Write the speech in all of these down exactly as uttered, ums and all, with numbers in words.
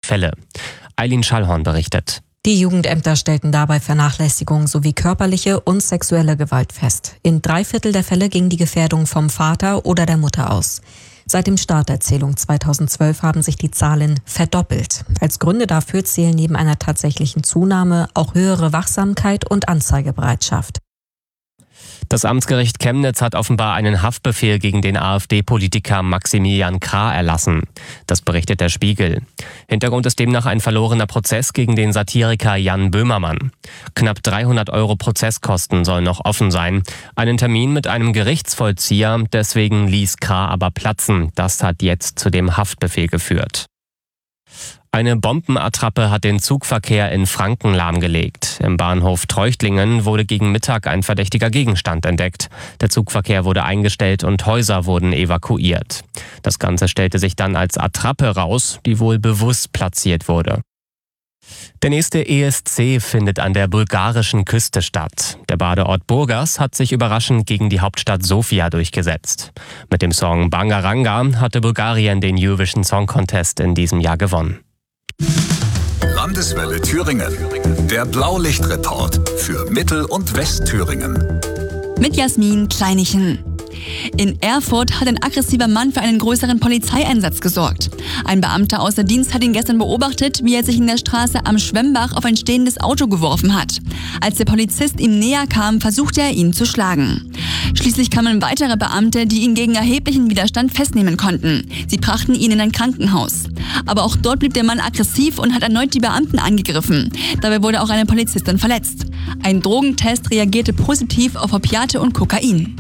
Fälle. Eileen Schallhorn berichtet. Die Jugendämter stellten dabei Vernachlässigung sowie körperliche und sexuelle Gewalt fest. In drei Viertel der Fälle ging die Gefährdung vom Vater oder der Mutter aus. Seit dem Start der Zählung zweitausendzwölf haben sich die Zahlen verdoppelt. Als Gründe dafür zählen neben einer tatsächlichen Zunahme auch höhere Wachsamkeit und Anzeigebereitschaft. Das Amtsgericht Chemnitz hat offenbar einen Haftbefehl gegen den AfD-Politiker Maximilian Krah erlassen. Das berichtet der Spiegel. Hintergrund ist demnach ein verlorener Prozess gegen den Satiriker Jan Böhmermann. Knapp dreihundert Euro Prozesskosten sollen noch offen sein. Einen Termin mit einem Gerichtsvollzieher, deswegen ließ Krah aber platzen. Das hat jetzt zu dem Haftbefehl geführt. Eine Bombenattrappe hat den Zugverkehr in Franken lahmgelegt. Im Bahnhof Treuchtlingen wurde gegen Mittag ein verdächtiger Gegenstand entdeckt. Der Zugverkehr wurde eingestellt und Häuser wurden evakuiert. Das Ganze stellte sich dann als Attrappe raus, die wohl bewusst platziert wurde. Der nächste E S C findet an der bulgarischen Küste statt. Der Badeort Burgas hat sich überraschend gegen die Hauptstadt Sofia durchgesetzt. Mit dem Song Bangaranga hatte Bulgarien den Eurovision Song Contest in diesem Jahr gewonnen. Landeswelle Thüringen. Der Blaulichtreport für Mittel- und Westthüringen. Mit Jasmin Kleinichen. In Erfurt hat ein aggressiver Mann für einen größeren Polizeieinsatz gesorgt. Ein Beamter außer Dienst hat ihn gestern beobachtet, wie er sich in der Straße am Schwemmbach auf ein stehendes Auto geworfen hat. Als der Polizist ihm näher kam, versuchte er ihn zu schlagen. Schließlich kamen weitere Beamte, die ihn gegen erheblichen Widerstand festnehmen konnten. Sie brachten ihn in ein Krankenhaus. Aber auch dort blieb der Mann aggressiv und hat erneut die Beamten angegriffen. Dabei wurde auch eine Polizistin verletzt. Ein Drogentest reagierte positiv auf Opiate und Kokain.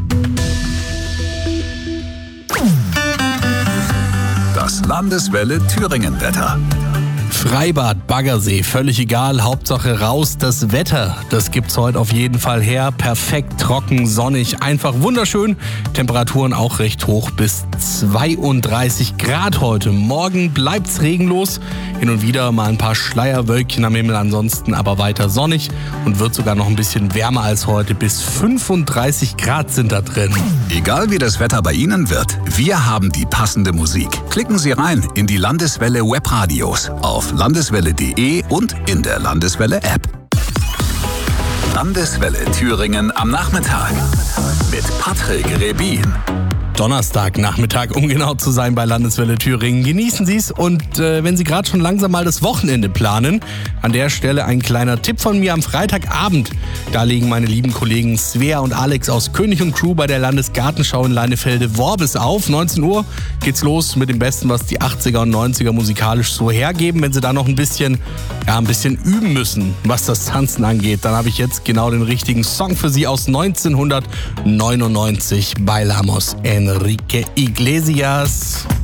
Das Landeswelle Thüringen-Wetter. Freibad, Baggersee, völlig egal, Hauptsache raus. Das Wetter, das gibt's heute auf jeden Fall her. Perfekt, trocken, sonnig, einfach wunderschön. Temperaturen auch recht hoch, bis zweiunddreißig Grad heute. Morgen bleibt's regenlos. Hin und wieder mal ein paar Schleierwölkchen am Himmel, ansonsten aber weiter sonnig und wird sogar noch ein bisschen wärmer als heute. Bis fünfunddreißig Grad sind da drin. Egal wie das Wetter bei Ihnen wird, wir haben die passende Musik. Klicken Sie rein in die Landeswelle Webradios auf landeswelle punkt de und in der Landeswelle App. Landeswelle Thüringen am Nachmittag mit Patrick Rebin. Donnerstagnachmittag, um genau zu sein, bei Landeswelle Thüringen. Genießen Sie es und äh, wenn Sie gerade schon langsam mal das Wochenende planen, an der Stelle ein kleiner Tipp von mir am Freitagabend. Da legen meine lieben Kollegen Svea und Alex aus König und Crew bei der Landesgartenschau in Leinefelde-Worbis auf. neunzehn Uhr geht's los mit dem Besten, was die achtziger und neunziger musikalisch so hergeben. Wenn Sie da noch ein bisschen, ja, ein bisschen üben müssen, was das Tanzen angeht, dann habe ich jetzt genau den richtigen Song für Sie aus neunzehnhundertneunundneunzig bei Lamos Enrique Iglesias.